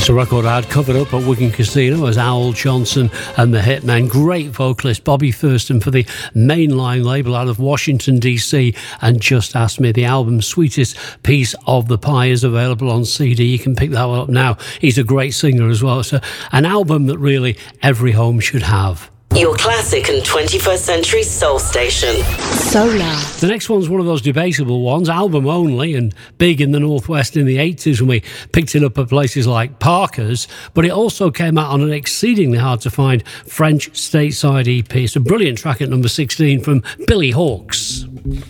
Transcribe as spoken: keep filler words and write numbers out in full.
It's a record I had covered up at Wigan Casino as Owl Johnson and the Hitmen. Great vocalist Bobby Thurston for the Mainline label out of Washington, D C, and Just Ask Me. The album Sweetest Piece of the Pie is available on C D. You can pick that one up now. He's a great singer as well. It's a, an album that really every home should have. Your classic and twenty-first century soul station. Solar. The next one's one of those debatable ones, album only and big in the Northwest in the eighties when we picked it up at places like Parker's, but it also came out on an exceedingly hard to find French stateside E P. It's a brilliant track at number sixteen from Billy Hawks.